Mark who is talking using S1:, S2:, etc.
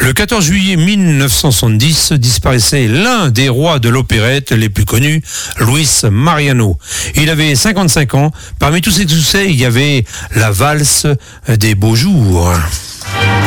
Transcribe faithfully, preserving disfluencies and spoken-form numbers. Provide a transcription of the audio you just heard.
S1: Le quatorze juillet mille neuf cent soixante-dix disparaissait l'un des rois de l'opérette les plus connus, Luis Mariano. Il avait cinquante-cinq ans. Parmi tous ses succès, il y avait la valse des beaux jours.